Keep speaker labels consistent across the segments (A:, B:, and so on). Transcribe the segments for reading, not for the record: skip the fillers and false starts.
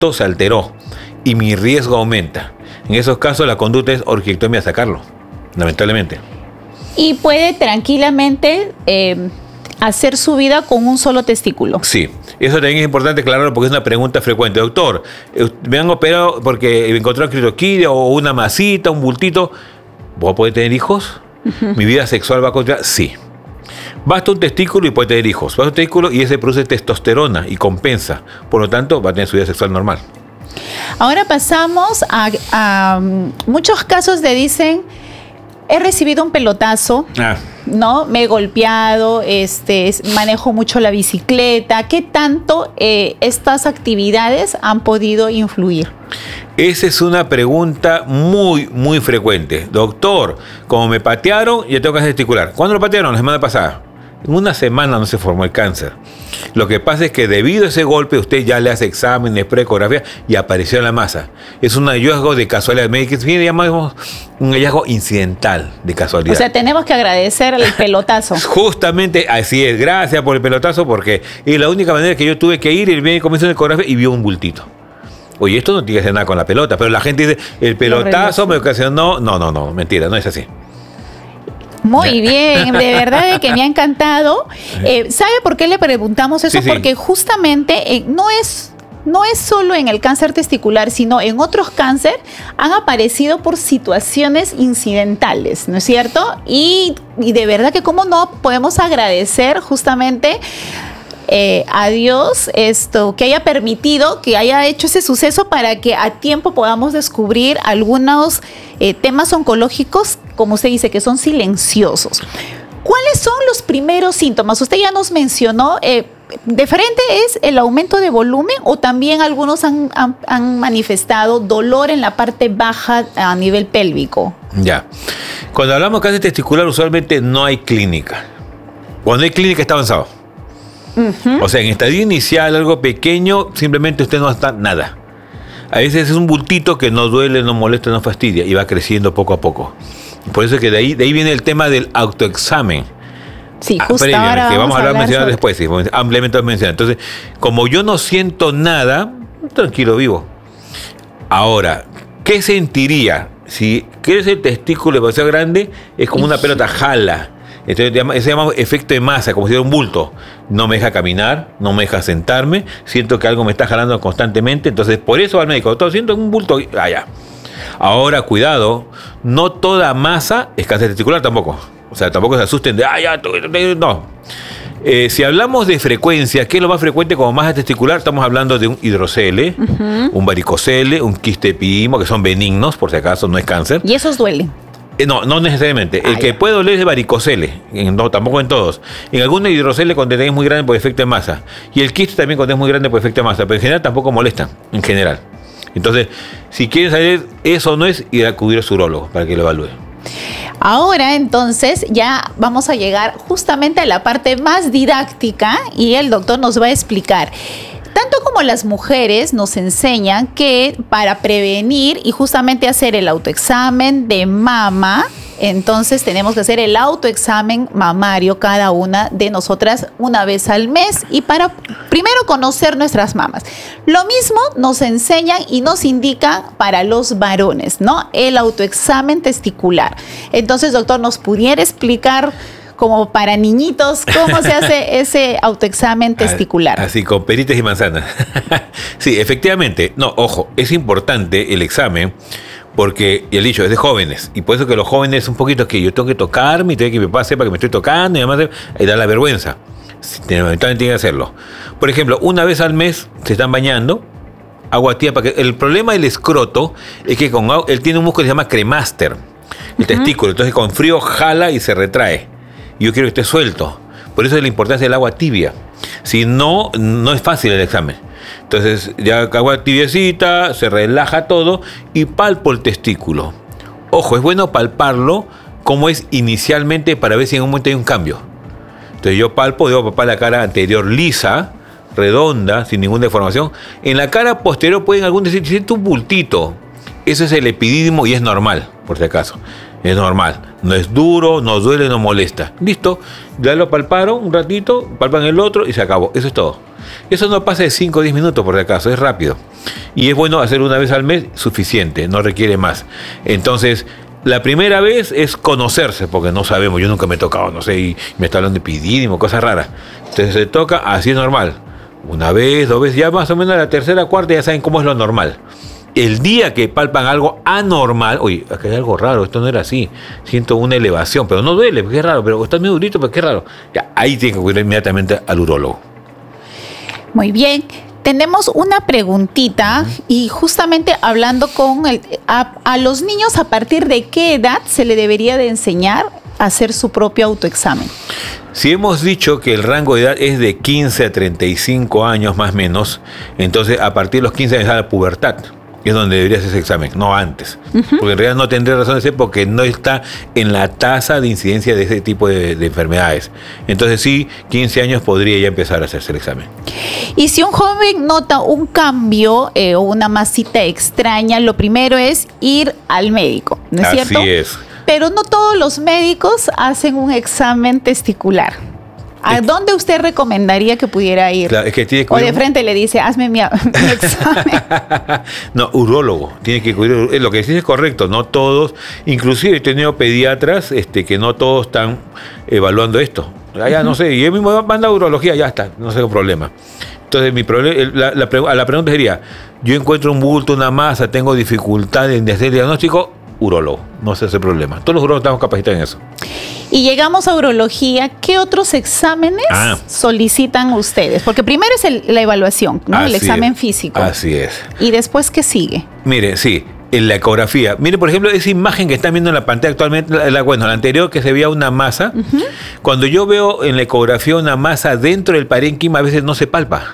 A: se alteró y mi riesgo aumenta. En esos casos la conducta es orquiectomía, sacarlo, lamentablemente.
B: Y puede tranquilamente hacer su vida con un solo testículo.
A: Sí, eso también es importante aclararlo porque es una pregunta frecuente. Doctor, me han operado porque me encontraron critoquidia o una masita, un bultito. ¿Vos podés tener hijos? ¿Mi vida sexual va a continuar? Sí. Basta un testículo y puede tener hijos. Basta un testículo y ese produce testosterona y compensa. Por lo tanto, va a tener su vida sexual normal.
B: Ahora pasamos a muchos casos de dicen, he recibido un pelotazo, ¿no? Me he golpeado, manejo mucho la bicicleta. ¿Qué tanto estas actividades han podido influir?
A: Esa es una pregunta muy, muy frecuente. Doctor, como me patearon, ya tengo que hacer testicular. ¿Cuándo lo patearon? La semana pasada. En una semana no se formó el cáncer. Lo que pasa es que debido a ese golpe usted ya le hace exámenes, ecografía y apareció la masa. Es un hallazgo de casualidad. Llamamos un hallazgo incidental de casualidad.
B: O sea, tenemos que agradecer el pelotazo.
A: Justamente así es. Gracias por el pelotazo porque es la única manera que yo tuve que ir. El médico me hizo una ecografía y vio un bultito. Oye, esto no tiene que hacer nada con la pelota, pero la gente dice, el pelotazo me ocasionó. No, mentira, no es así.
B: Muy bien, de verdad de que me ha encantado. ¿Sabe por qué le preguntamos eso?
A: Sí.
B: Porque justamente no es solo en el cáncer testicular, sino en otros cánceres han aparecido por situaciones incidentales, ¿no es cierto? Y de verdad que cómo no podemos agradecer justamente a Dios que haya permitido, que haya hecho ese suceso para que a tiempo podamos descubrir algunos temas oncológicos, como usted dice, que son silenciosos. ¿Cuáles son los primeros síntomas? Usted ya nos mencionó, ¿de frente es el aumento de volumen o también algunos han manifestado dolor en la parte baja a nivel pélvico?
A: Ya. Cuando hablamos de cáncer testicular, usualmente no hay clínica. Cuando hay clínica está avanzado. O sea, en estadio inicial, algo pequeño, simplemente usted no está nada. A veces es un bultito que no duele, no molesta, no fastidia y va creciendo poco a poco. Por eso es que de ahí viene el tema del autoexamen.
B: Sí, justo ahora
A: que vamos a hablar mencionar después, sí, ampliamente mencionar. Entonces, como yo no siento nada, tranquilo vivo. Ahora, ¿qué sentiría? Si crece el testículo demasiado grande, es como una pelota jala. Entonces, se llama efecto de masa, como si fuera un bulto. No me deja caminar, no me deja sentarme, siento que algo me está jalando constantemente. Entonces, por eso al médico, doctor, siento un bulto allá. Ahora, cuidado, no toda masa es cáncer testicular tampoco. O sea, tampoco se asusten de, no. Si hablamos de frecuencia, ¿qué es lo más frecuente como masa testicular? Estamos hablando de un hidrocele, un varicocele, un quiste epidimo, que son benignos, por si acaso, no es cáncer.
B: ¿Y esos duelen?
A: No necesariamente. El que puede doler es el varicocele, no, tampoco en todos. En algunos hidrocele cuando es muy grande por efecto de masa. Y el quiste también cuando es muy grande por efecto de masa. Pero en general tampoco molestan, en general. Entonces, si quieren saber eso no es, ir a acudir a su urólogo para que lo evalúe.
B: Ahora, entonces, ya vamos a llegar justamente a la parte más didáctica y el doctor nos va a explicar. Tanto como las mujeres nos enseñan que para prevenir y justamente hacer el autoexamen de mama, entonces tenemos que hacer el autoexamen mamario cada una de nosotras una vez al mes y para primero conocer nuestras mamas. Lo mismo nos enseñan y nos indican para los varones, ¿no? El autoexamen testicular. Entonces, doctor, ¿nos pudiera explicar como para niñitos cómo se hace ese autoexamen testicular?
A: Así, con peritas y manzanas. Sí, efectivamente. No, ojo, es importante el examen porque, el dicho, es de jóvenes. Y por eso que los jóvenes un poquito que yo tengo que tocarme y tengo que mi papá sepa que me estoy tocando y además da la vergüenza. También tiene que hacerlo. Por ejemplo, una vez al mes se están bañando, agua tibia, para que el problema del escroto es que él tiene un músculo que se llama cremaster, el testículo. Entonces con frío jala y se retrae. Yo quiero que esté suelto. Por eso es la importancia del agua tibia. Si no, no es fácil el examen. Entonces, ya agua tibiecita, se relaja todo y palpo el testículo. Ojo, es bueno palparlo como es inicialmente para ver si en un momento hay un cambio. Entonces yo palpo, debo palpar la cara anterior lisa, redonda, sin ninguna deformación. En la cara posterior pueden algún decir, siento un bultito. Eso es el epidídimo y es normal, por si acaso. Es normal. No es duro, no duele, no molesta. Listo. Ya lo palparon un ratito, palpan el otro y se acabó. Eso es todo. Eso no pasa de 5 o 10 minutos por si acaso, es rápido. Y es bueno hacer una vez al mes, suficiente, no requiere más. Entonces, la primera vez es conocerse, porque no sabemos, yo nunca me he tocado, no sé, y me está hablando de epidídimo, cosas raras. Entonces se toca, así es normal. Una vez, 2 veces, ya más o menos la tercera, cuarta ya saben cómo es lo normal. El día que palpan algo anormal, oye, acá hay algo raro, esto no era así, siento una elevación, pero no duele, porque es raro, pero está medio durito, pero qué raro. Ya, ahí tiene que acudir inmediatamente al urólogo.
B: Muy bien. Tenemos una preguntita y justamente hablando con a los niños, ¿a partir de qué edad se le debería de enseñar a hacer su propio autoexamen?
A: Si hemos dicho que el rango de edad es de 15 a 35 años más o menos, entonces a partir de los 15 años a la pubertad es donde debería hacer ese examen, no antes. Porque en realidad no tendría razón de ser porque no está en la tasa de incidencia de ese tipo de enfermedades. Entonces sí, 15 años podría ya empezar a hacerse el examen.
B: Y si un joven nota un cambio o una masita extraña, lo primero es ir al médico, ¿no es cierto?
A: Así es.
B: Pero no todos los médicos hacen un examen testicular. ¿A dónde usted recomendaría que pudiera ir?
A: Claro, es que tiene que
B: o de frente le dice, hazme mi examen.
A: No, urólogo. Tiene que cubrir. Lo que decís es correcto. No todos, inclusive he tenido pediatras que no todos están evaluando esto. Ya no sé, y él mismo manda a urología, ya está, no sé qué problema. Entonces mi problema, la pregunta sería, yo encuentro un bulto, una masa, tengo dificultad en hacer el diagnóstico, urólogo, no sé ese problema. Todos los urólogos estamos capacitados en eso.
B: Y llegamos a urología, ¿qué otros exámenes solicitan ustedes? Porque primero es la evaluación, ¿no? El examen físico.
A: Así es.
B: ¿Y después qué sigue?
A: Mire, sí, en la ecografía. Mire, por ejemplo, esa imagen que están viendo en la pantalla actualmente, la anterior que se veía una masa. Cuando yo veo en la ecografía una masa dentro del parénquima, a veces no se palpa.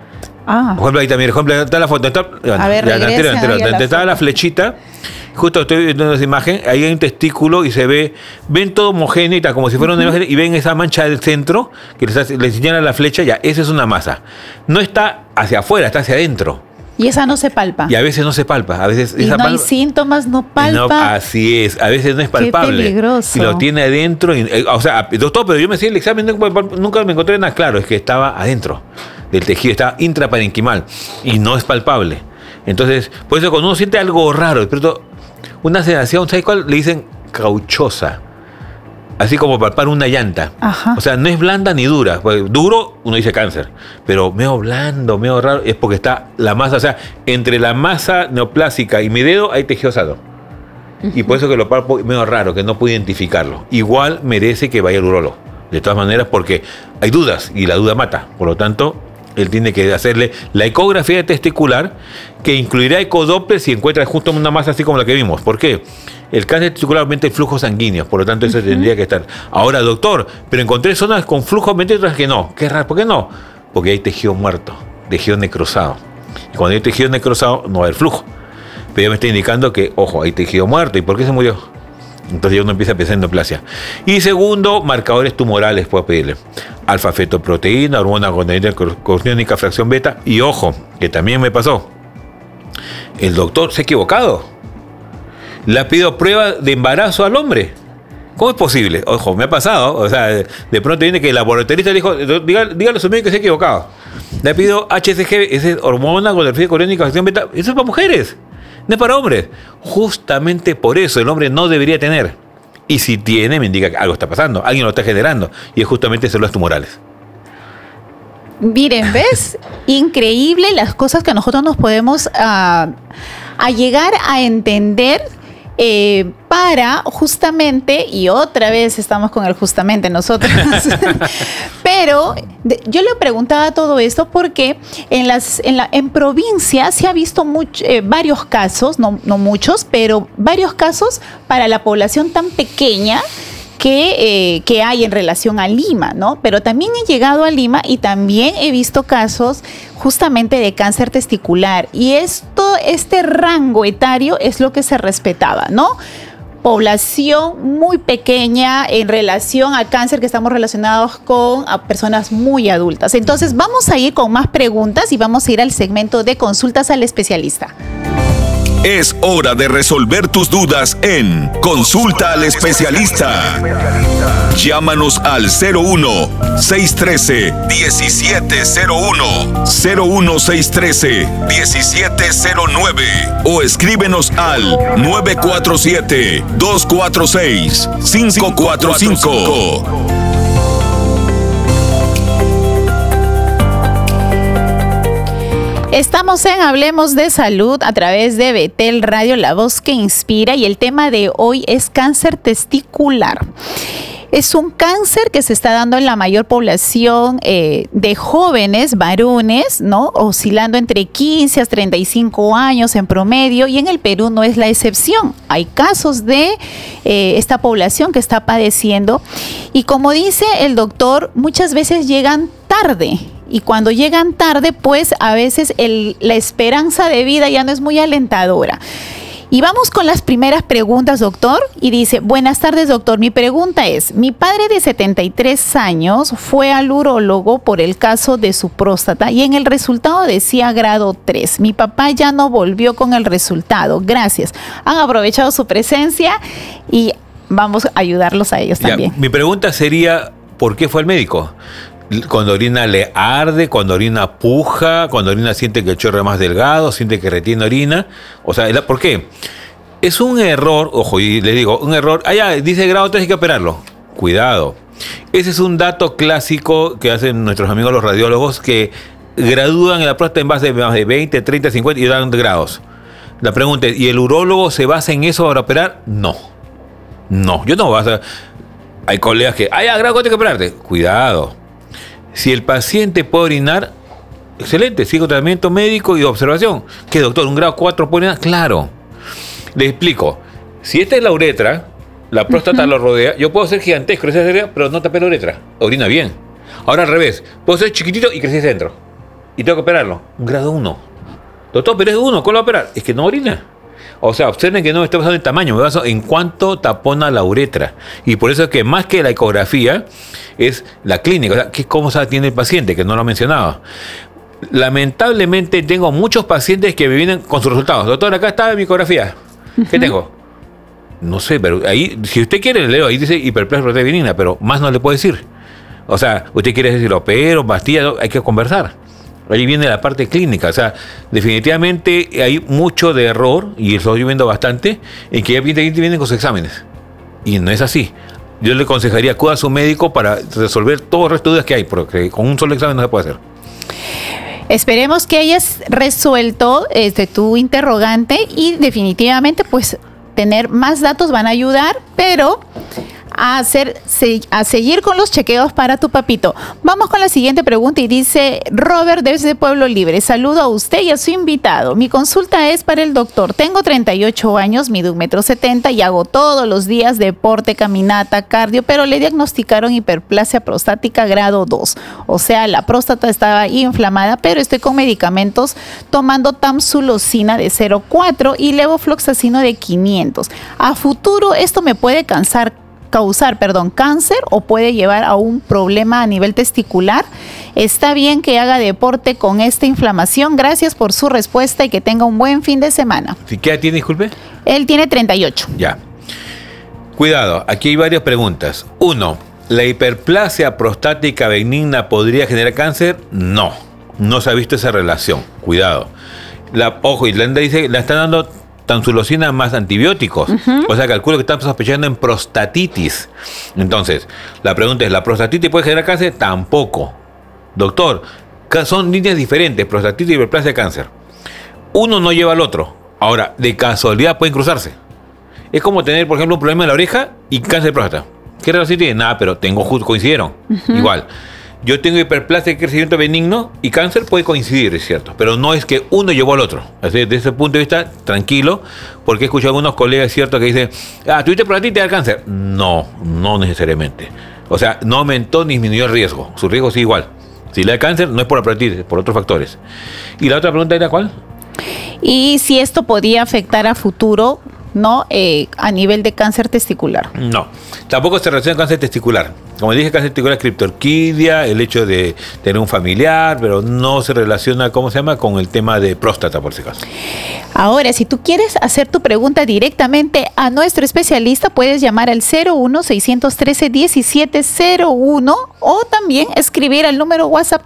A: Por ejemplo, ahí también, está la foto.
B: A ver,
A: donde estaba la flechita. Justo estoy viendo esa imagen, ahí hay un testículo y ven todo homogéneo y tal, como si fuera una imagen, y ven esa mancha del centro que les señala la flecha, ya, esa es una masa. No está hacia afuera, está hacia adentro.
B: Y esa no se palpa.
A: Y a veces no se palpa. A veces
B: y
A: esa
B: no hay síntomas, no palpa.
A: No, así es, a veces no es palpable.
B: Qué peligroso.
A: Y lo tiene adentro. O sea, doctor, pero yo me hice el examen, nunca me encontré nada claro, es que estaba adentro del tejido, estaba intraparenquimal y no es palpable. Entonces, por eso cuando uno siente algo raro, pero una sensación, ¿sabes cuál? Le dicen cauchosa. Así como palpar una llanta.
B: Ajá.
A: O sea, no es blanda ni dura. Duro, uno dice cáncer. Pero medio blando, medio raro, es porque está la masa. O sea, entre la masa neoplásica y mi dedo hay tejido sano. Y por eso que lo palpo medio raro, que no puedo identificarlo. Igual merece que vaya al urólogo. De todas maneras, porque hay dudas y la duda mata. Por lo tanto, él tiene que hacerle la ecografía testicular, que incluirá ecodoppler si encuentra justo una masa así como la que vimos. ¿Por qué? El cáncer testicular aumenta el flujo sanguíneo, por lo tanto eso tendría que estar. Ahora, doctor, pero encontré zonas con flujo aumenta y otras que no. Qué raro, ¿por qué no? Porque hay tejido muerto, tejido necrosado. Y cuando hay tejido necrosado no va a haber flujo. Pero ya me está indicando que, ojo, hay tejido muerto. ¿Y por qué se murió? Entonces ya uno empieza a pensar en neoplasia. Y segundo, marcadores tumorales puedo pedirle. Alfa-fetoproteína, hormona gonadotrópica, fracción beta. Y ojo, que también me pasó. El doctor se ha equivocado. Le ha pedido prueba de embarazo al hombre. ¿Cómo es posible? Ojo, me ha pasado. O sea, de pronto viene que el laboratorista le dijo, dígale a su médico que se ha equivocado. Le ha pedido HCG, esa es hormona gonadotrópica, fracción beta. Eso es para mujeres. No es para hombres. Justamente por eso el hombre no debería tener. Y si tiene, me indica que algo está pasando. Alguien lo está generando. Y es justamente células tumorales.
B: Miren, ¿ves? Increíble las cosas que nosotros nos podemos a llegar a entender para justamente, y otra vez estamos con el justamente nosotros, pero yo le preguntaba todo esto porque en provincia se ha visto varios casos, no muchos, pero varios casos para la población tan pequeña que hay en relación a Lima, ¿no? Pero también he llegado a Lima y también he visto casos justamente de cáncer testicular. Y este rango etario es lo que se respetaba, ¿no? Población muy pequeña en relación al cáncer que estamos relacionados con personas muy adultas. Entonces vamos a ir con más preguntas y vamos a ir al segmento de consultas al especialista.
C: Es hora de resolver tus dudas en Consulta al Especialista. Llámanos al 01-613-1701, 01-613-1709 o escríbenos al 947-246-545.
B: Estamos en Hablemos de Salud a través de Betel Radio, la voz que inspira, y el tema de hoy es cáncer testicular. Es un cáncer que se está dando en la mayor población de jóvenes, varones, ¿no? Oscilando entre 15 a 35 años en promedio, y en el Perú no es la excepción. Hay casos de esta población que está padeciendo, y como dice el doctor, muchas veces llegan tarde. Y cuando llegan tarde, pues a veces la esperanza de vida ya no es muy alentadora. Y vamos con las primeras preguntas, doctor. Y dice: buenas tardes, doctor. Mi pregunta es: mi padre de 73 años fue al urólogo por el caso de su próstata y en el resultado decía grado 3. Mi papá ya no volvió con el resultado. Gracias. Han aprovechado su presencia y vamos a ayudarlos a ellos también.
A: Mi pregunta sería: ¿por qué fue al médico? Cuando orina le arde, cuando orina puja, cuando orina siente que el chorro es más delgado, siente que retiene orina. O sea, ¿por qué? Es un error, ojo, y le digo, un error. Ya, dice grado 3, hay que operarlo. Cuidado. Ese es un dato clásico que hacen nuestros amigos los radiólogos, que gradúan en la próstata en base de 20, 30, 50 y dan grados. La pregunta es: ¿y el urólogo se basa en eso para operar? No. No, yo no voy a... Hay colegas que, ya, grado 4 hay que operarte. Cuidado. Si el paciente puede orinar, excelente, sigo tratamiento médico y observación. ¿Qué, doctor? ¿Un grado 4 puede orinar? Claro. Le explico. Si esta es la uretra, la próstata lo rodea, yo puedo ser gigantesco, pero no tapé la uretra. Orina bien. Ahora al revés, puedo ser chiquitito y crecer dentro. Y tengo que operarlo. Un grado 1. Doctor, pero es 1, ¿cómo lo va a operar? Es que no orina. O sea, observen que no me estoy basando en tamaño, me baso en cuánto tapona la uretra. Y por eso es que más que la ecografía es la clínica. O sea, ¿cómo tiene el paciente? Que no lo mencionaba. Lamentablemente tengo muchos pacientes que me vienen con sus resultados. Doctor, acá está mi ecografía. ¿Qué tengo? No sé, pero ahí, si usted quiere, le leo. Ahí dice hiperplasia prostática benigna, pero más no le puedo decir. O sea, usted quiere decir opero, pastilla, no, hay que conversar. Ahí viene la parte clínica. O sea, definitivamente hay mucho de error, y eso estoy viendo bastante, en que ya vienen con sus exámenes. Y no es así. Yo le aconsejaría: acuda a su médico para resolver todos los restos de dudas que hay, porque con un solo examen no se puede hacer.
B: Esperemos que hayas resuelto tu interrogante, y definitivamente pues tener más datos van a ayudar, pero a seguir con los chequeos para tu papito. Vamos con la siguiente pregunta, y dice Robert desde Pueblo Libre: saludo a usted y a su invitado. Mi consulta es para el doctor. Tengo 38 años, mido 1,70 m y hago todos los días deporte, caminata, cardio, pero le diagnosticaron hiperplasia prostática grado 2. O sea, la próstata estaba inflamada, pero estoy con medicamentos tomando tamsulosina de 0,4 y levofloxacino de 500. A futuro, ¿esto me puede causar cáncer o puede llevar a un problema a nivel testicular? ¿Está bien que haga deporte con esta inflamación? Gracias por su respuesta y que tenga un buen fin de semana.
A: ¿Qué edad tiene, disculpe?
B: Él tiene 38.
A: Ya. Cuidado, aquí hay varias preguntas. 1. ¿La hiperplasia prostática benigna podría generar cáncer? No. No se ha visto esa relación. Cuidado. Ojo, Irlanda dice, la están dando tamsulosina más antibióticos. O sea, calculo que están sospechando en prostatitis. Entonces, la pregunta es: ¿la prostatitis puede generar cáncer? Tampoco. Doctor, son líneas diferentes, prostatitis y hiperplasia de cáncer. Uno no lleva al otro. Ahora, de casualidad pueden cruzarse. Es como tener, por ejemplo, un problema en la oreja y cáncer de próstata. ¿Qué relación tiene? Nada, pero coincidieron. Igual. Yo tengo hiperplasia de crecimiento benigno y cáncer puede coincidir, es cierto, pero no es que uno llevó al otro. Así, desde ese punto de vista, tranquilo, porque he escuchado a algunos colegas, cierto, que dicen: ¿tuviste prostatitis y te da cáncer? No, no necesariamente. O sea, no aumentó ni disminuyó el riesgo. Su riesgo sigue igual. Si le da cáncer, no es por la prostatitis, es por otros factores. ¿Y la otra pregunta era cuál?
B: Y si esto podía afectar a futuro, ¿no? A nivel de cáncer testicular.
A: No, tampoco se relaciona con cáncer testicular. Como dije, cáncer testicular, criptorquidia, el hecho de tener un familiar, pero no se relaciona, ¿cómo se llama?, con el tema de próstata, por si acaso.
B: Ahora, si tú quieres hacer tu pregunta directamente a nuestro especialista, puedes llamar al 01-613-1701 o también escribir al número WhatsApp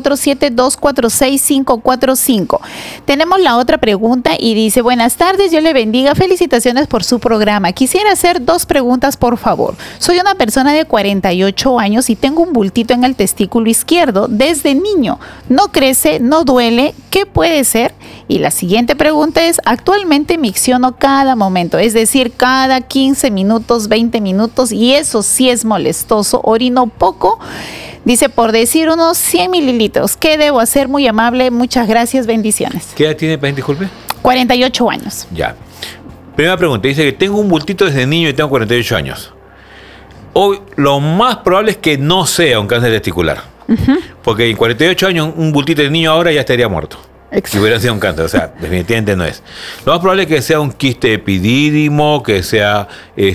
B: 947-246-545. Tenemos la otra pregunta y dice: buenas tardes, Dios le bendiga, felicitaciones por su programa. Quisiera hacer 2 preguntas, por favor. Soy una persona de 48 años y tengo un bultito en el testículo izquierdo desde niño. No crece, no duele, ¿qué puede ser? Y la siguiente pregunta es: actualmente micciono cada momento, es decir, cada 15 minutos, 20 minutos, y eso sí es molestoso, orino poco, dice, por decir unos 100 mililitros. ¿Qué debo hacer? Muy amable, muchas gracias, bendiciones.
A: ¿Qué edad tiene, disculpe?
B: 48 años.
A: Ya. Primera pregunta, dice que tengo un bultito desde niño y tengo 48 años. Hoy, lo más probable es que no sea un cáncer testicular. Porque en 48 años un bultito de niño ahora ya estaría muerto.
B: Exacto.
A: Si hubiera sido un cáncer, o sea, definitivamente no es. Lo más probable es que sea un quiste epidídimo, que sea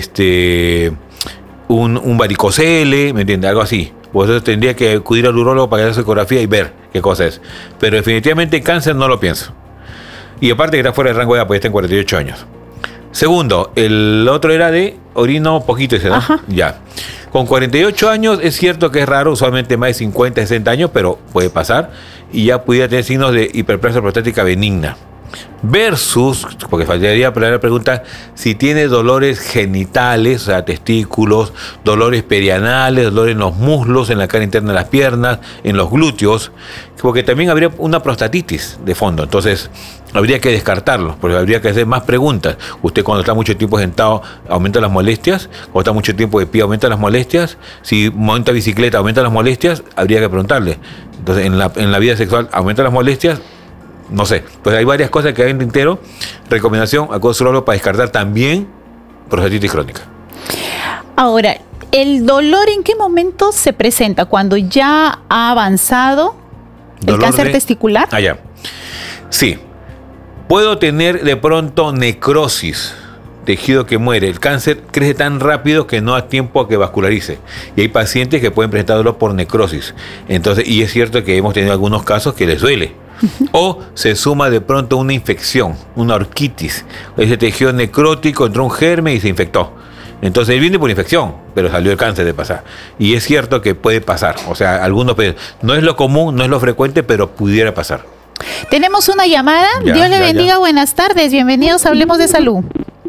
A: un varicocele, ¿me entiendes? Algo así. Por eso tendría que acudir al urólogo para hacer su ecografía y ver qué cosa es. Pero definitivamente cáncer no lo pienso. Y aparte que está fuera de rango de edad, porque está en 48 años. Segundo, el otro era de orino poquito, ¿no?
B: Ajá.
A: Ya. Con 48 años es cierto que es raro, usualmente más de 50, 60 años, pero puede pasar. Y ya pudiera tener signos de hiperplasia prostática benigna. Versus, porque faltaría la pregunta, si tiene dolores genitales, o sea, testículos, dolores perianales, dolores en los muslos, en la cara interna de las piernas, en los glúteos, porque también habría una prostatitis de fondo. Entonces, habría que descartarlo, porque habría que hacer más preguntas. Usted, cuando está mucho tiempo sentado, ¿aumenta las molestias? Cuando está mucho tiempo de pie, ¿aumenta las molestias? Si monta bicicleta, ¿aumenta las molestias? Habría que preguntarle. Entonces, en la vida sexual, ¿aumenta las molestias? No sé. Pues hay varias cosas que hay en tintero. Recomendación: acude al urólogo para descartar también prostatitis crónica.
B: Ahora, ¿el dolor en qué momento se presenta? ¿Cuando ya ha avanzado el cáncer testicular?
A: Ah, ya. Sí. Puedo tener de pronto necrosis, tejido que muere. El cáncer crece tan rápido que no da tiempo a que vascularice. Y hay pacientes que pueden presentar dolor por necrosis. Entonces, y es cierto que hemos tenido algunos casos que les duele. O se suma de pronto una infección, una orquitis. Ese tejido necrótico entró un germen y se infectó. Entonces él viene por infección, pero salió el cáncer de pasar. Y es cierto que puede pasar. O sea, algunos, no es lo común, no es lo frecuente, pero pudiera pasar.
B: Tenemos una llamada. Dios le bendiga. Buenas tardes. Bienvenidos a Hablemos de Salud.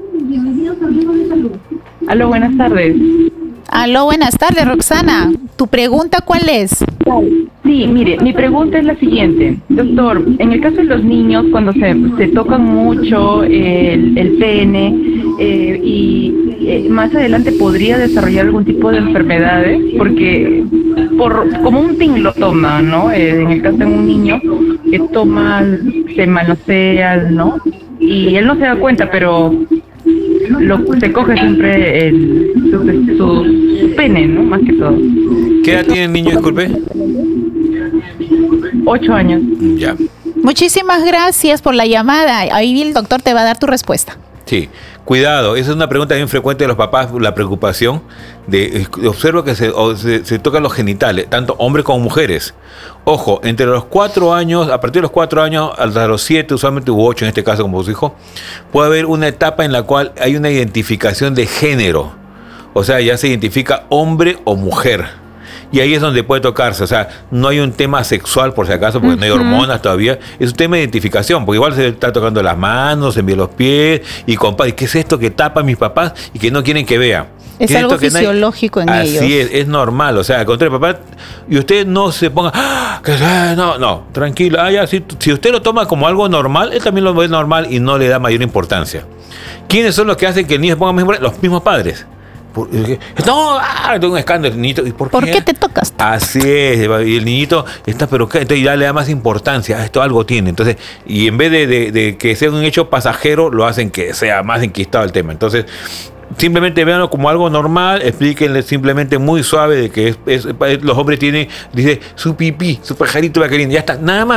D: Aló, buenas tardes.
B: Aló, buenas tardes, Roxana. ¿Tu pregunta cuál es?
D: Sí, mire, mi pregunta es la siguiente. Doctor, en el caso de los niños, cuando se tocan mucho el pene y más adelante podría desarrollar algún tipo de enfermedades, porque como un ting lo toma, ¿no? En el caso de un niño que toma, se manosea, ¿no? Y él no se da cuenta, pero se coge siempre su pene, ¿no? Más que todo.
A: ¿Qué edad tiene el niño, disculpe?
D: 8 años.
A: Ya.
B: Muchísimas gracias por la llamada. Ahí el doctor te va a dar tu respuesta.
A: Sí, cuidado, esa es una pregunta bien frecuente de los papás, la preocupación observo que se tocan los genitales, tanto hombres como mujeres. Ojo, entre los 4 años, a partir de los 4 años hasta los 7, usualmente u 8 en este caso como su hijo, puede haber una etapa en la cual hay una identificación de género. O sea, ya se identifica hombre o mujer. Y ahí es donde puede tocarse, o sea, no hay un tema sexual por si acaso, porque no hay hormonas todavía, es un tema de identificación, porque igual se está tocando las manos, se envía los pies, y compadre, ¿qué es esto que tapan mis papás y que no quieren que vea?
B: Es algo fisiológico en ellos.
A: Así es normal, o sea, al contrario, papá, y usted no se ponga, no, tranquilo, si usted lo toma como algo normal, él también lo ve normal y no le da mayor importancia. ¿Quiénes son los que hacen que el niño se ponga más importante? Los mismos padres. No, tengo un escándalo, el niñito.
B: ¿Por qué te tocas?
A: Así es, y el niñito está, pero entonces ya le da más importancia, esto algo tiene. Entonces, y en vez de que sea un hecho pasajero, lo hacen que sea más enquistado el tema. Entonces, simplemente véanlo como algo normal, explíquenle simplemente muy suave de que los hombres tienen, dice, su pipí, su pajarito va queriendo, ya está, nada más.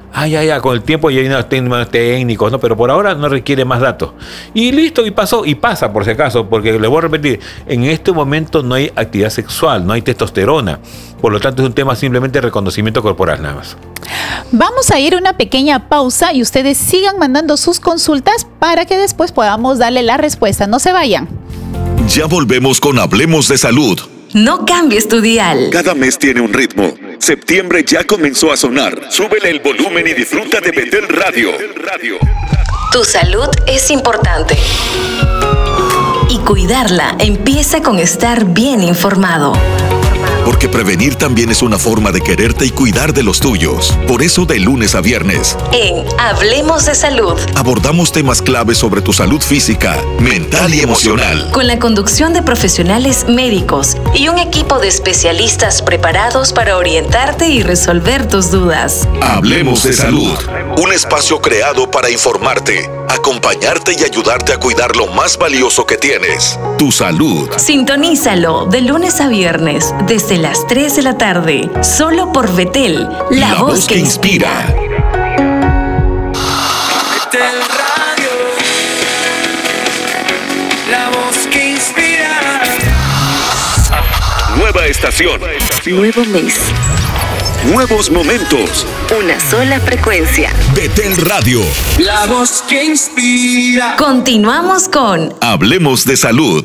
A: Ya, con el tiempo ya hay unos temas técnicos, ¿no? Pero por ahora no requiere más datos. Y listo, y pasó, y pasa por si acaso, porque le voy a repetir, en este momento no hay actividad sexual, no hay testosterona. Por lo tanto, es un tema simplemente de reconocimiento corporal, nada más.
B: Vamos a ir a una pequeña pausa y ustedes sigan mandando sus consultas para que después podamos darle la respuesta. No se vayan.
C: Ya volvemos con Hablemos de Salud.
E: No cambies tu dial.
C: Cada mes tiene un ritmo. Septiembre ya comenzó a sonar. Súbele el volumen y disfruta de Betel Radio.
E: Tu salud es importante. Y cuidarla empieza con estar bien informado.
C: Porque prevenir también es una forma de quererte y cuidar de los tuyos. Por eso, de lunes a viernes,
E: En Hablemos de Salud,
C: abordamos temas claves sobre tu salud física, mental y emocional.
E: con la conducción de profesionales médicos y un equipo de especialistas preparados para orientarte y resolver tus dudas.
C: Hablemos de Salud. Un espacio creado para informarte, acompañarte y ayudarte a cuidar lo más valioso que tienes, tu salud.
E: Sintonízalo de lunes a viernes desde las 3 de la tarde, solo por Betel, la voz que inspira.
F: Betel Radio, la voz que inspira.
C: Nueva estación,
E: Nuevo mes,
C: nuevos momentos.
E: una sola frecuencia.
C: Betel Radio.
F: La voz que inspira.
E: Continuamos con
C: Hablemos de Salud.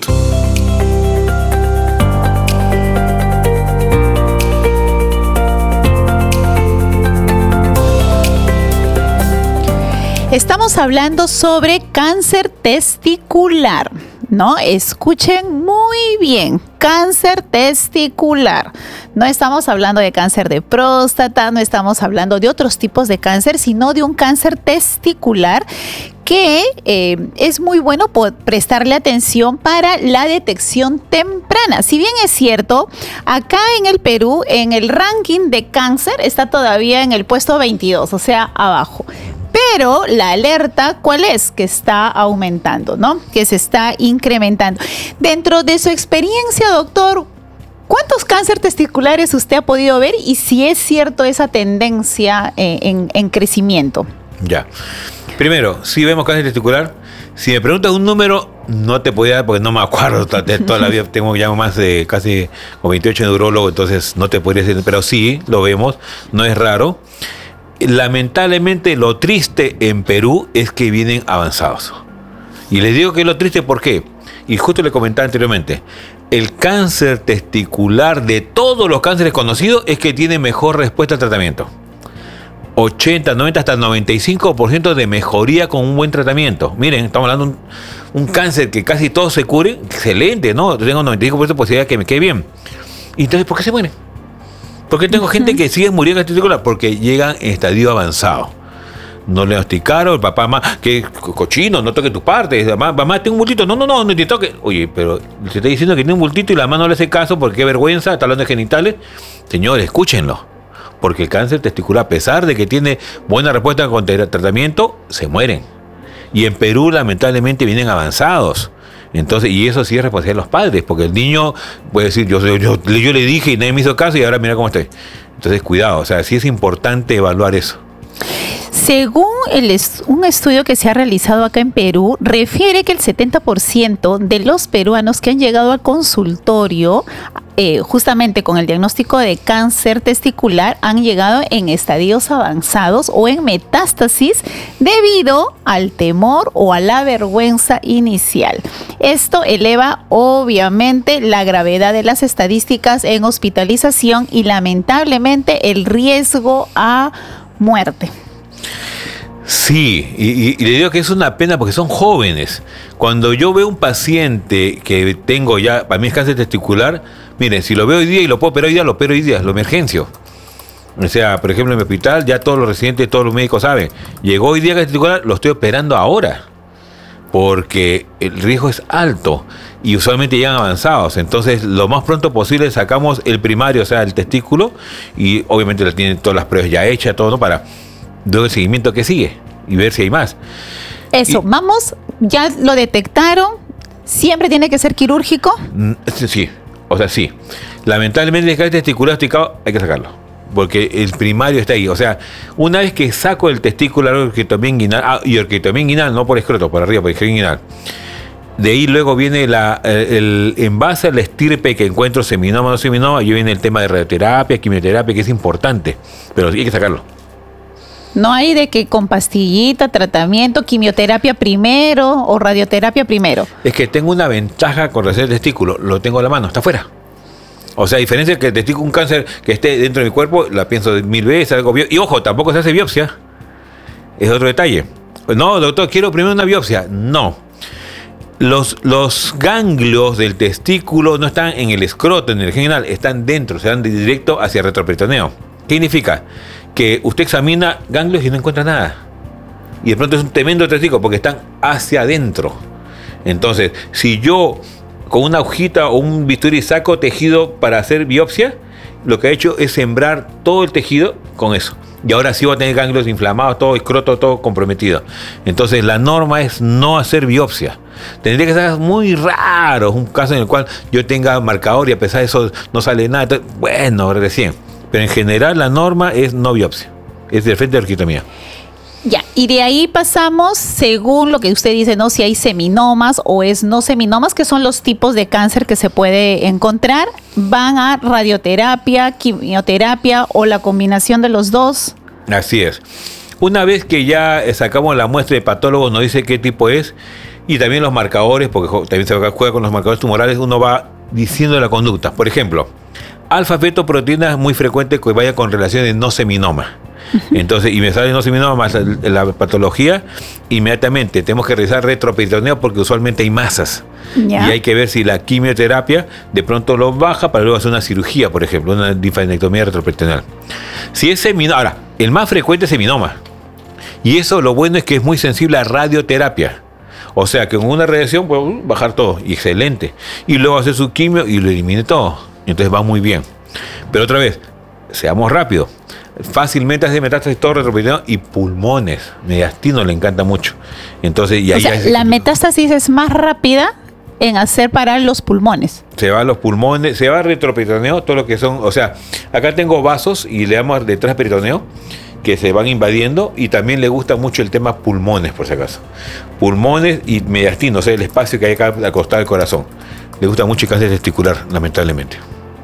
B: Estamos hablando sobre cáncer testicular, ¿no? Escuchen muy bien, cáncer testicular. No estamos hablando de cáncer de próstata, no estamos hablando de otros tipos de cáncer, sino de un cáncer testicular que es muy bueno prestarle atención para la detección temprana. Si bien es cierto, acá en el Perú, en el ranking de cáncer, está todavía en el puesto 22, o sea, abajo. Pero la alerta, ¿cuál es? Que está aumentando, ¿no? Que se está incrementando. Dentro de su experiencia, doctor, ¿cuántos cánceres testiculares usted ha podido ver? Y si es cierto esa tendencia en crecimiento.
A: Ya. Primero, si vemos cáncer testicular, si me preguntas un número, no te podía dar porque no me acuerdo de toda la vida. Tengo ya más de casi 28 neurólogos, entonces no te podría decir, pero sí, lo vemos, no es raro. Lamentablemente, lo triste en Perú es que vienen avanzados. Y les digo que es lo triste, ¿por qué? Y justo le comentaba anteriormente, el cáncer testicular de todos los cánceres conocidos es que tiene mejor respuesta al tratamiento. 80, 90, hasta 95% de mejoría con un buen tratamiento. Miren, estamos hablando de un cáncer que casi todos se cure, excelente, ¿no? Yo tengo 95% de posibilidad de que me quede bien. ¿Y entonces por qué se muere? Porque tengo gente que sigue muriendo en testicular porque llegan en estadio avanzado. No le diagnosticaron, el papá, mamá, que cochino, no toque tus partes. Mamá, tengo un bultito. No te toque. Oye, pero te está diciendo que tiene un bultito y la mamá no le hace caso porque qué vergüenza, está hablando de genitales. Señores, escúchenlo. Porque el cáncer testicular, a pesar de que tiene buena respuesta contra el tratamiento, se mueren. Y en Perú, lamentablemente, vienen avanzados. Entonces, y eso sí es responsabilidad de los padres, porque el niño puede decir, yo le dije y nadie me hizo caso y ahora mira cómo estoy. Entonces, cuidado, o sea, sí es importante evaluar eso.
B: Según un estudio que se ha realizado acá en Perú, refiere que el 70% de los peruanos que han llegado al consultorio, justamente con el diagnóstico de cáncer testicular, han llegado en estadios avanzados o en metástasis debido al temor o a la vergüenza inicial. Esto eleva obviamente la gravedad de las estadísticas en hospitalización y lamentablemente el riesgo a muerte.
A: Sí, y le digo que es una pena porque son jóvenes. Cuando yo veo un paciente que tengo ya, para mí es cáncer testicular, miren, si lo veo hoy día y lo puedo operar hoy día, lo opero hoy día, lo emergencio. O sea, por ejemplo, en mi hospital ya todos los residentes, todos los médicos saben, llegó hoy día cáncer testicular, lo estoy operando ahora. Porque el riesgo es alto y usualmente llegan avanzados. Entonces, lo más pronto posible sacamos el primario, o sea, el testículo, y obviamente le tienen todas las pruebas ya hechas, todo, ¿no? Para luego el seguimiento que sigue y ver si hay más.
B: Eso, vamos, ya lo detectaron, ¿siempre tiene que ser quirúrgico?
A: Sí, o sea, sí. Lamentablemente el cáncer testicular diagnosticado hay que sacarlo. porque el primario está ahí. O sea, una vez que saco el testículo orquídeo inguinal, y orquídeo inguinal, no por escroto, por arriba, por el inguinal, de ahí luego viene en base al estirpe que encuentro seminoma o no seminoma, yo viene el tema de radioterapia, quimioterapia, que es importante, pero hay que sacarlo.
B: No hay de que con pastillita, tratamiento, quimioterapia primero o radioterapia primero.
A: Es que tengo una ventaja con relación al testículo, lo tengo a la mano, está afuera. O sea, a diferencia de que el testículo, un cáncer que esté dentro de mi cuerpo, la pienso 1000 veces, y ojo, tampoco se hace biopsia. Es otro detalle. No, doctor, quiero primero una biopsia. No. Los ganglios del testículo no están en el escroto, en el general, están dentro, se dan directo hacia el retroperitoneo. ¿Qué significa? Que usted examina ganglios y no encuentra nada. Y de pronto es un tremendo testículo porque están hacia adentro. Entonces, si yo con una hojita o un bisturí saco tejido para hacer biopsia, lo que he hecho es sembrar todo el tejido con eso. Y ahora sí voy a tener ganglios inflamados, todo escroto, todo comprometido. Entonces la norma es no hacer biopsia. Tendría que ser muy raro, un caso en el cual yo tenga marcador y a pesar de eso no sale nada. Entonces, bueno, recién. Pero en general la norma es no biopsia. Es de frente de orquitomía.
B: Ya, y de ahí pasamos, según lo que usted dice, ¿no? Si hay seminomas o es no seminomas, que son los tipos de cáncer que se puede encontrar, van a radioterapia, quimioterapia o la combinación de los dos.
A: Así es. Una vez que ya sacamos la muestra de patólogo, nos dice qué tipo es, y también los marcadores, porque también se juega con los marcadores tumorales, uno va diciendo la conducta. Por ejemplo, alfa-fetoproteína es muy frecuente que vaya con relación de no seminoma. Entonces, y me sale no seminoma más la patología, inmediatamente tenemos que realizar retroperitoneo porque usualmente hay masas.
B: ¿Ya?
A: Y hay que ver si la quimioterapia de pronto lo baja para luego hacer una cirugía, por ejemplo, una linfadenectomía retroperitoneal. Si es seminoma, ahora, el más frecuente es seminoma. Y eso lo bueno es que es muy sensible a radioterapia. O sea que con una radiación puede bajar todo, y excelente. Y luego hacer su quimio y lo elimine todo. Entonces va muy bien. Pero otra vez, seamos rápidos. Fácilmente hace metástasis todo retroperitoneo y pulmones. Mediastino le encanta mucho. Entonces, y ahí
B: la metástasis es más rápida en hacer parar los pulmones.
A: Se va a los pulmones, se va a retroperitoneo, todo lo que son, o sea, acá tengo vasos y le damos detrás peritoneo que se van invadiendo, y también le gusta mucho el tema pulmones, por si acaso. Pulmones y mediastino, o sea, el espacio que hay acá al costado del corazón. Le gusta mucho el cáncer testicular, lamentablemente.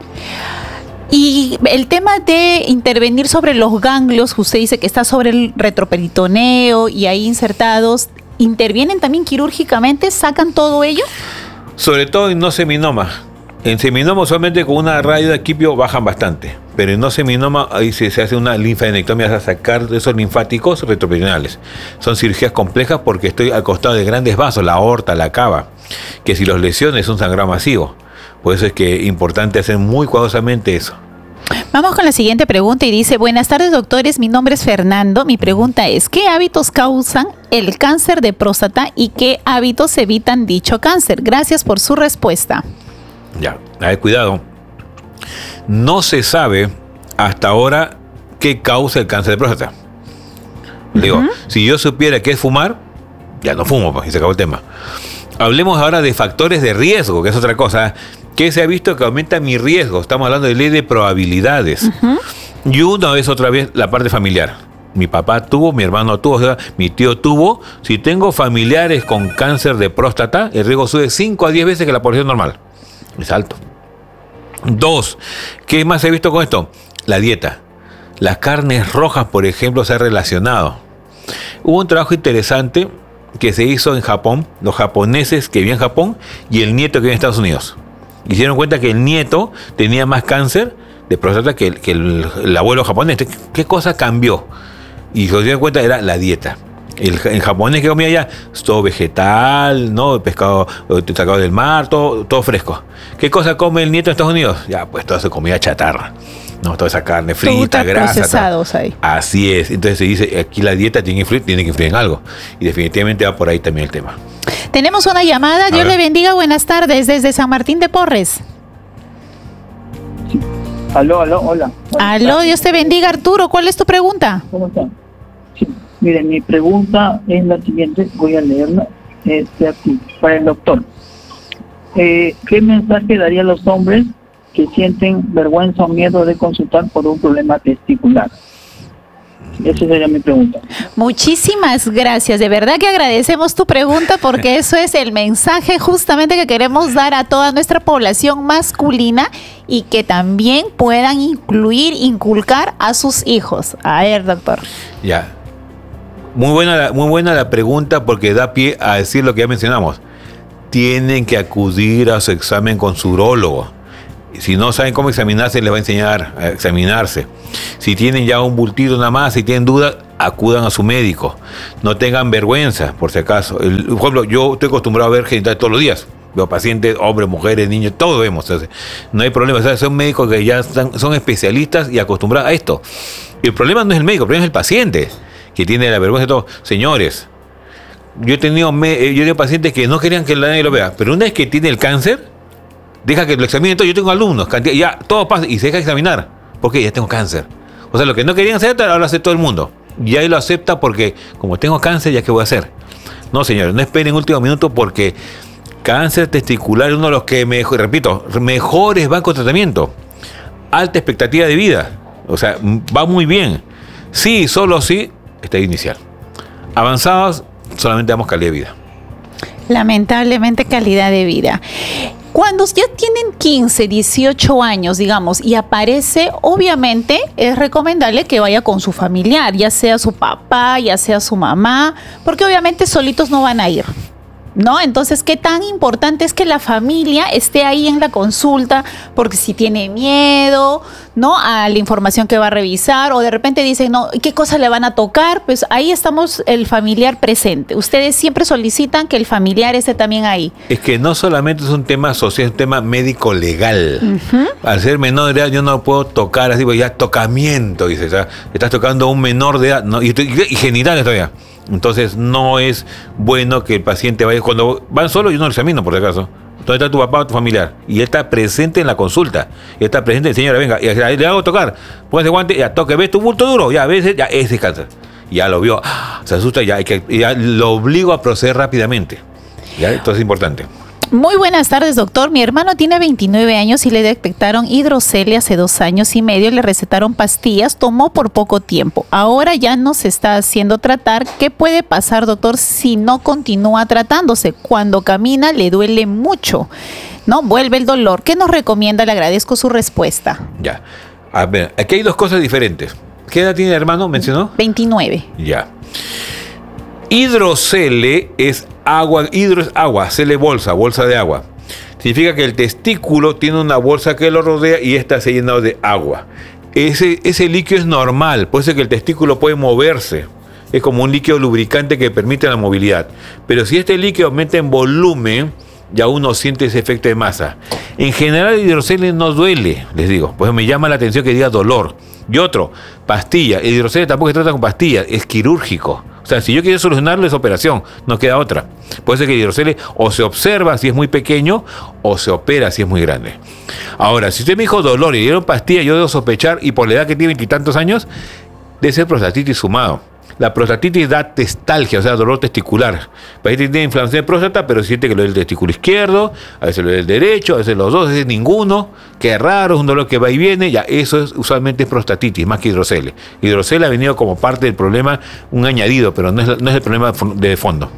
B: Y el tema de intervenir sobre los ganglios, usted dice que está sobre el retroperitoneo y ahí insertados, ¿intervienen también quirúrgicamente? ¿Sacan todo ello?
A: Sobre todo en no seminoma. En seminoma solamente con una radio de equipio bajan bastante, pero en no seminoma ahí se hace una linfadenectomía para sacar esos linfáticos retroperitonales. Son cirugías complejas porque estoy al costado de grandes vasos, la aorta, la cava, que si los lesiones es un sangrado masivo. Por eso es que es importante hacer muy cuidadosamente eso.
B: Vamos con la siguiente pregunta y dice: buenas tardes, doctores, mi nombre es Fernando. Mi pregunta es, ¿qué hábitos causan el cáncer de próstata y qué hábitos evitan dicho cáncer? Gracias por su respuesta.
A: Ya, a ver, cuidado. No se sabe hasta ahora qué causa el cáncer de próstata. Digo, si yo supiera qué es fumar, ya no fumo, pues, y se acabó el tema. Hablemos ahora de factores de riesgo, que es otra cosa. ¿Qué se ha visto que aumenta mi riesgo? Estamos hablando de ley de probabilidades. Y una vez, otra vez, la parte familiar. Mi papá tuvo, mi hermano tuvo, o sea, mi tío tuvo. Si tengo familiares con cáncer de próstata, el riesgo sube 5 a 10 veces que la población normal. Es alto. 2. ¿Qué más he visto con esto? La dieta. Las carnes rojas, por ejemplo, se ha relacionado. Hubo un trabajo interesante que se hizo en Japón, los japoneses que vivían en Japón y el nieto que vive en Estados Unidos. Hicieron cuenta que el nieto tenía más cáncer de próstata que el abuelo japonés. ¿Qué cosa cambió? Y se dieron cuenta era la dieta. El japonés que comía allá, todo vegetal, ¿no? Pescado sacado del mar, todo fresco. ¿Qué cosa come el nieto de Estados Unidos? Ya, pues toda su comida chatarra. No, toda esa carne frita, grasa.
B: Procesados ahí.
A: Así es. Entonces se dice, aquí la dieta tiene que influir en algo. Y definitivamente va por ahí también el tema.
B: Tenemos una llamada. Dios le bendiga. Buenas tardes desde San Martín de Porres.
G: Aló, hola.
B: Aló, Dios te bendiga, Arturo. ¿Cuál es tu pregunta?
G: ¿Cómo están? Sí. Mire, mi pregunta es la siguiente. Voy a leerla aquí, para el doctor. ¿Qué mensaje daría a los hombres que sienten vergüenza o miedo de consultar por un problema testicular. Esa sería mi pregunta.
B: Muchísimas gracias. De verdad que agradecemos tu pregunta porque eso es el mensaje justamente que queremos dar a toda nuestra población masculina y que también puedan inculcar a sus hijos. A ver, doctor.
A: Ya. Muy buena la pregunta porque da pie a decir lo que ya mencionamos. Tienen que acudir a su examen con su urólogo. Si no saben cómo examinarse, les va a enseñar a examinarse. Si tienen ya un bultito nada más, si tienen dudas, acudan a su médico. No tengan vergüenza, por si acaso. Por ejemplo, yo estoy acostumbrado a ver genitales todos los días. Veo pacientes, hombres, mujeres, niños, todos vemos. O sea, no hay problema. O sea, son médicos que ya son especialistas y acostumbrados a esto. El problema no es el médico, el problema es el paciente, que tiene la vergüenza de todo. Señores, yo he tenido pacientes que no querían que nadie lo vea, pero una vez que tiene el cáncer, deja que lo examinen todo. Yo tengo alumnos, ya todo pasa y se deja examinar. ¿Por qué? Ya tengo cáncer. O sea, lo que no querían hacer, ahora lo hace todo el mundo. Y ahí lo acepta porque, como tengo cáncer, ¿ya qué voy a hacer? No, señores, no esperen último minuto porque cáncer testicular es uno de los que, repito, mejores van con tratamiento. Alta expectativa de vida. O sea, va muy bien. Sí, solo sí, estadio inicial. Avanzados, solamente damos calidad de vida.
B: Lamentablemente, calidad de vida. Cuando ya tienen 15, 18 años, digamos, y aparece, obviamente es recomendable que vaya con su familiar, ya sea su papá, ya sea su mamá, porque obviamente solitos no van a ir, ¿no? Entonces, ¿qué tan importante es que la familia esté ahí en la consulta? Porque si tiene miedo, ¿no?, a la información que va a revisar, o de repente dicen, no, ¿qué cosa le van a tocar? Pues ahí estamos el familiar presente. Ustedes siempre solicitan que el familiar esté también ahí.
A: Es que no solamente es un tema social, es un tema médico-legal. Uh-huh. Al ser menor de edad, yo no puedo tocar así, porque ya tocamiento, dices, ¿sabes? Estás tocando a un menor de edad, ¿no? y genitales todavía. Entonces no es bueno que el paciente vaya. Cuando van solos, yo no lo examino, por si acaso. ¿Dónde está tu papá o tu familiar? Y él está presente en la consulta. Él está presente, señora, venga, y le hago tocar. Póngase guante, ya toque, ¿ves tu bulto duro? Ya, ves, ya, ese es cáncer. Ya lo vio, se asusta, ya lo obligo a proceder rápidamente. ¿Ya? Esto es importante.
B: Muy buenas tardes, doctor. Mi hermano tiene 29 años y le detectaron hidrocelia hace 2 años y medio. Le recetaron pastillas, tomó por poco tiempo. Ahora ya no se está haciendo tratar. ¿Qué puede pasar, doctor, si no continúa tratándose? Cuando camina le duele mucho, ¿no? Vuelve el dolor. ¿Qué nos recomienda? Le agradezco su respuesta.
A: Ya. A ver, aquí hay 2 cosas diferentes. ¿Qué edad tiene el hermano? ¿Mencionó?
B: 29.
A: Ya. Hidrocele es agua, hidro es agua, cele bolsa de agua. Significa que el testículo tiene una bolsa que lo rodea y esta se llena de agua. Ese líquido es normal, puede ser que el testículo puede moverse. Es como un líquido lubricante que permite la movilidad. Pero si este líquido aumenta en volumen, ya uno siente ese efecto de masa. En general el hidrocele no duele, les digo, pues me llama la atención que diga dolor. Y otro, pastilla. El hidrocele tampoco se trata con pastillas, es quirúrgico. O sea, si yo quiero solucionarlo es operación, no queda otra. Puede ser que el hidrocele o se observa si es muy pequeño o se opera si es muy grande. Ahora, si usted me dijo dolor y le dieron pastilla, yo debo sospechar, y por la edad que tiene 20 y tantos años, debe ser prostatitis sumado. La prostatitis da testalgia, o sea, dolor testicular. El paciente tiene inflamación de próstata, pero siente que lo del testículo izquierdo, a veces lo del derecho, a veces los dos, a veces ninguno. Qué raro, es un dolor que va y viene. Ya, eso usualmente es prostatitis, más que hidrocele. Hidrocele ha venido como parte del problema, un añadido, pero no es el problema de fondo.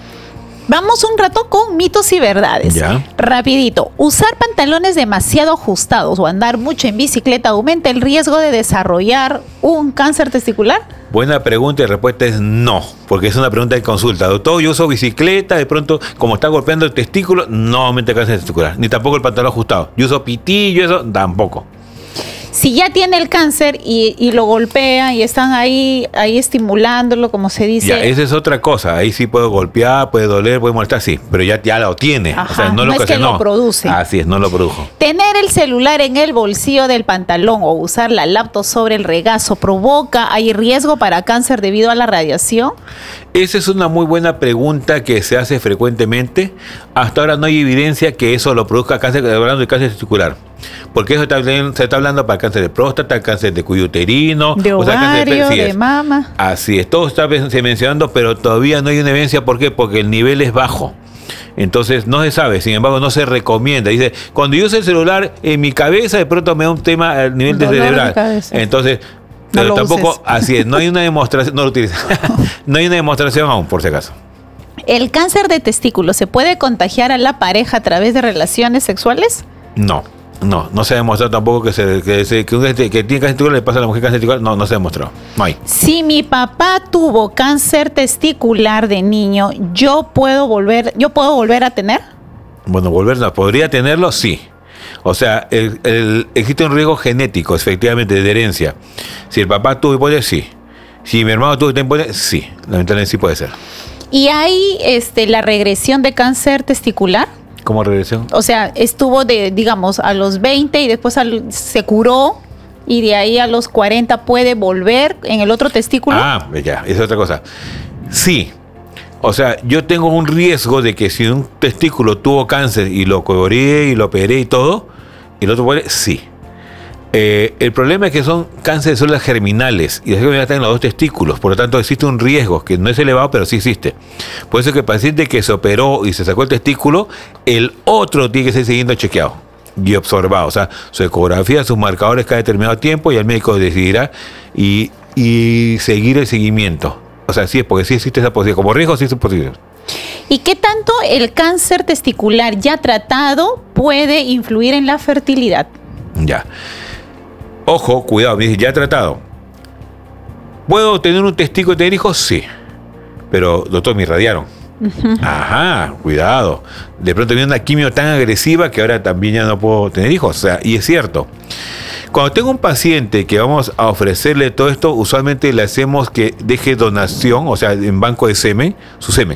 B: Vamos un rato con mitos y verdades.
A: Ya.
B: Rapidito. ¿Usar pantalones demasiado ajustados o andar mucho en bicicleta aumenta el riesgo de desarrollar un cáncer testicular?
A: Buena pregunta y la respuesta es no, porque es una pregunta de consulta. Doctor, yo uso bicicleta, de pronto, como está golpeando el testículo, no aumenta el cáncer testicular, ni tampoco el pantalón ajustado. Yo uso pitillo, eso tampoco.
B: Si ya tiene el cáncer y lo golpea y están ahí estimulándolo, como se dice.
A: Ya, esa es otra cosa. Ahí sí puedo golpear, puede doler, puede molestar, sí. Pero ya lo tiene.
B: Ajá,
A: o sea, no
B: es que lo produce.
A: Así es, no lo produjo.
B: Tener el celular en el bolsillo del pantalón o usar la laptop sobre el regazo ¿hay riesgo para cáncer debido a la radiación?
A: Esa es una muy buena pregunta que se hace frecuentemente. Hasta ahora no hay evidencia que eso lo produzca cáncer, hablando de cáncer testicular. Porque eso se está hablando para cáncer de próstata, cáncer de cuello uterino,
B: de ovario, de mama.
A: Así es, todo está se mencionando, pero todavía no hay una evidencia. ¿Por qué? Porque el nivel es bajo. Entonces no se sabe, sin embargo no se recomienda. Dice, cuando yo uso el celular en mi cabeza, de pronto me da un tema a nivel
B: Dolor de
A: cerebral.
B: cabeza.
A: Entonces,
B: No
A: pero
B: lo
A: tampoco,
B: uses.
A: así es, no hay una demostración, no lo utiliza. No hay una demostración aún, por si acaso.
B: ¿El cáncer de testículo se puede contagiar a la pareja a través de relaciones sexuales?
A: No se ha demostrado tampoco que que tiene cáncer testicular le pasa a la mujer cáncer testicular. No se ha demostrado. No hay.
B: Si mi papá tuvo cáncer testicular de niño, ¿yo puedo volver a tener?
A: Bueno, podría tenerlo, sí. O sea, existe un riesgo genético, efectivamente, de herencia. Si el papá tuvo hipotes, sí. Si mi hermano tuvo hipotes, sí. Lamentablemente sí puede ser.
B: ¿Y hay la regresión de cáncer testicular?
A: ¿Cómo regresión?
B: O sea, estuvo digamos, a los 20 y después se curó y de ahí a los 40 puede volver en el otro testículo.
A: Ah, ya, es otra cosa. Sí. O sea, yo tengo un riesgo de que si un testículo tuvo cáncer y lo cobré y lo operé y todo, y el otro puede, sí. El problema es que son cánceres de células germinales y las germinales están en los dos testículos, por lo tanto existe un riesgo que no es elevado, pero sí existe. Por eso que el paciente que se operó y se sacó el testículo, el otro tiene que ser siguiendo chequeado y observado. O sea, su ecografía, sus marcadores cada determinado tiempo y el médico decidirá y seguir el seguimiento. O sea, sí es porque sí existe esa posibilidad. Como riesgo sí es posible.
B: ¿Y qué tanto el cáncer testicular ya tratado puede influir en la fertilidad?
A: Ya. Ojo, cuidado, me dice, ya he tratado. ¿Puedo tener un testículo y tener hijos? Sí. Pero, doctor, me irradiaron. Ajá, cuidado. De pronto viene una quimio tan agresiva que ahora también ya no puedo tener hijos. O sea, y es cierto. Cuando tengo un paciente que vamos a ofrecerle todo esto, usualmente le hacemos que deje donación, o sea, en banco de semen, su semen.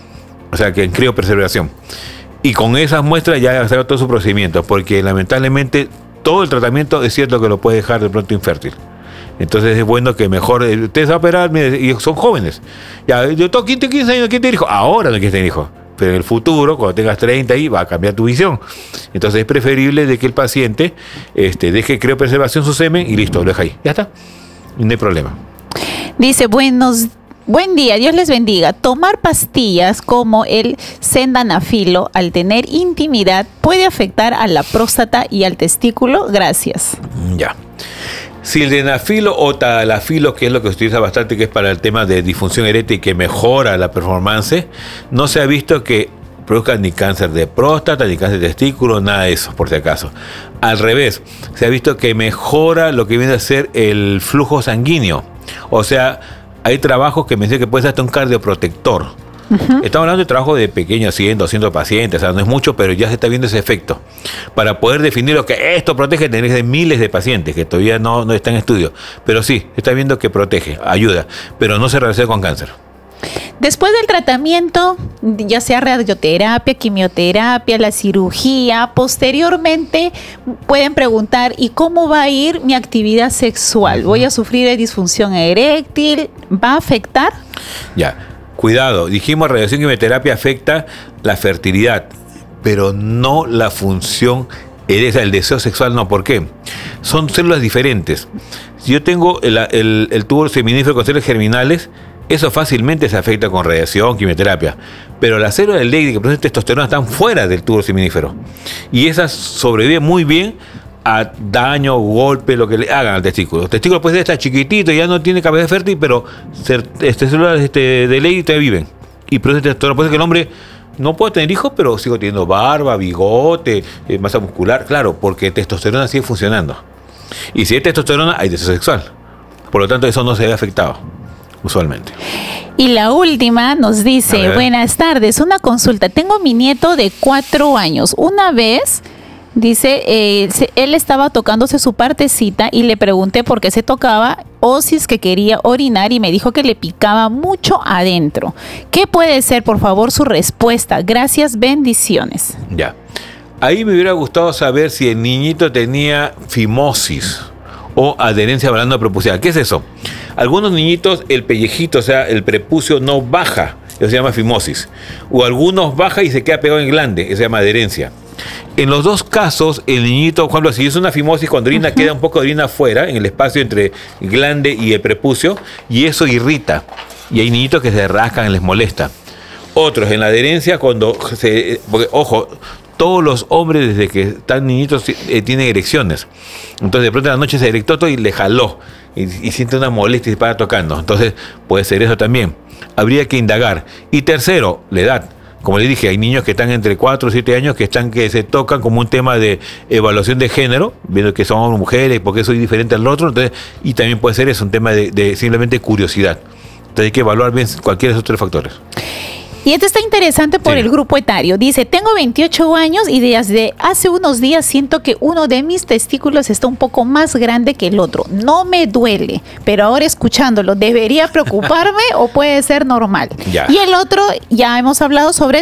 A: O sea, que en criopreservación. Y con esas muestras ya hacer todo su procedimiento, porque lamentablemente todo el tratamiento es cierto que lo puede dejar de pronto infértil. Entonces es bueno que mejor, ustedes van a operar, mire, y son jóvenes. Ya, yo tengo 15 años, ¿quién tiene hijo? Ahora no quieres tener hijo. Pero en el futuro, cuando tengas 30 ahí, va a cambiar tu visión. Entonces es preferible de que el paciente deje criopreservación su semen y listo, lo deja ahí. Ya está. No hay problema.
B: Dice, buen día, Dios les bendiga. Tomar pastillas como el sildenafilo al tener intimidad puede afectar a la próstata y al testículo. Gracias.
A: Ya. Sildenafilo o tadalafilo, que es lo que se utiliza bastante, que es para el tema de disfunción eréctil y que mejora la performance, no se ha visto que produzca ni cáncer de próstata, ni cáncer de testículo, nada de eso, por si acaso. Al revés, se ha visto que mejora lo que viene a ser el flujo sanguíneo. O sea, hay trabajos que me dicen que puede ser hasta un cardioprotector. Estamos hablando de trabajo de pequeños 100, 200 pacientes, o sea, no es mucho, pero ya se está viendo ese efecto. Para poder definir lo que esto protege, tenés de miles de pacientes que todavía no están en estudio. Pero sí, se está viendo que protege, ayuda, pero no se relaciona con cáncer.
B: Después del tratamiento, ya sea radioterapia, quimioterapia, la cirugía, posteriormente pueden preguntar, ¿y cómo va a ir mi actividad sexual? ¿Voy a sufrir de disfunción eréctil? ¿Va a afectar?
A: Ya. Cuidado, dijimos radiación y quimioterapia afecta la fertilidad, pero no la función, el deseo sexual no. ¿Por qué? Son células diferentes. Si yo tengo el tubo seminífero con células germinales, eso fácilmente se afecta con radiación, quimioterapia. Pero las células del Leydig que producen testosterona están fuera del tubo seminífero. Y esas sobreviven muy bien a daño, golpe, lo que le hagan al testículo. El testículo puede estar chiquitito, ya no tiene capacidad fértil, pero células de Leydig todavía viven. Y produce testosterona. Puede ser que el hombre no pueda tener hijos, pero sigo teniendo barba, bigote, masa muscular. Claro, porque testosterona sigue funcionando. Y si hay testosterona, hay deseo sexual. Por lo tanto, eso no se ve afectado, usualmente.
B: Y la última nos dice, buenas tardes, una consulta. Tengo mi nieto de 4 años. Una vez... Dice, él estaba tocándose su partecita y le pregunté por qué se tocaba o si es que quería orinar y me dijo que le picaba mucho adentro. ¿Qué puede ser, por favor, su respuesta? Gracias, bendiciones.
A: Ya. Ahí me hubiera gustado saber si el niñito tenía fimosis o adherencia balano-prepucial. ¿Qué es eso? Algunos niñitos, el pellejito, o sea, el prepucio no baja, eso se llama fimosis. O algunos baja y se queda pegado en el glande, eso se llama adherencia. En los dos casos, el niñito, por ejemplo, si es una fimosis, cuando orina, queda un poco de orina afuera, en el espacio entre el glande y el prepucio, y eso irrita. Y hay niñitos que se rascan, les molesta. Otros en la adherencia cuando porque, ojo, todos los hombres desde que están niñitos tienen erecciones. Entonces de pronto en la noche se erectó todo y le jaló. Y siente una molestia y se para tocando. Entonces puede ser eso también. Habría que indagar. Y tercero, la edad. Como le dije, hay niños que están entre 4 o 7 años que se tocan como un tema de evaluación de género, viendo que son mujeres, porque soy diferente al otro. Entonces, y también puede ser eso, un tema de simplemente curiosidad. Entonces hay que evaluar bien cualquiera de esos 3 factores.
B: Y esto está interesante por el grupo etario. Dice, tengo 28 años y desde hace unos días siento que uno de mis testículos está un poco más grande que el otro. No me duele, pero ahora escuchándolo, ¿debería preocuparme o puede ser normal?
A: Ya.
B: Y el otro, ya hemos hablado sobre